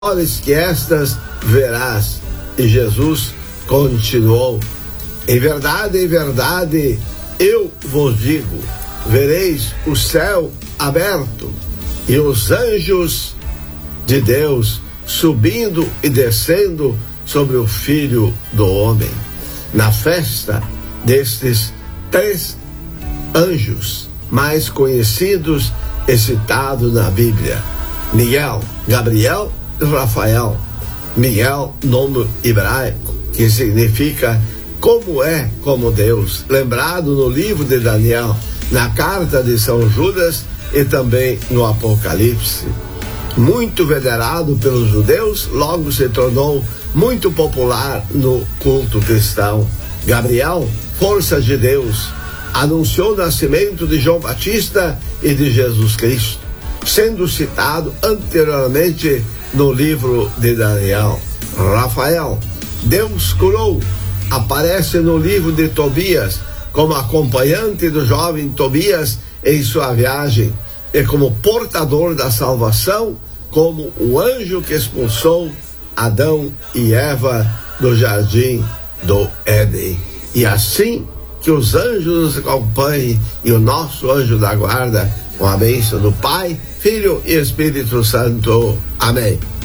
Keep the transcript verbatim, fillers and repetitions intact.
maiores que estas verás. E Jesus continuou: em verdade, em verdade, eu vos digo, vereis o céu aberto e os anjos de Deus subindo e descendo sobre o Filho do Homem. Na festa destes três anjos mais conhecidos e citados na Bíblia: Miguel, Gabriel e Rafael. Miguel, nome hebraico, que significa como é como Deus, lembrado no livro de Daniel, na carta de São Judas e também no Apocalipse. Muito venerado pelos judeus, logo se tornou muito popular no culto cristão. Gabriel, força de Deus, anunciou o nascimento de João Batista e de Jesus Cristo, sendo citado anteriormente no livro de Daniel. Rafael, Deus curou, aparece no livro de Tobias como acompanhante do jovem Tobias em sua viagem e como portador da salvação, como o anjo que expulsou Adão e Eva do jardim do Éden. E assim que os anjos nos acompanhem e o nosso anjo da guarda, com a bênção do Pai, Filho e Espírito Santo. Amém.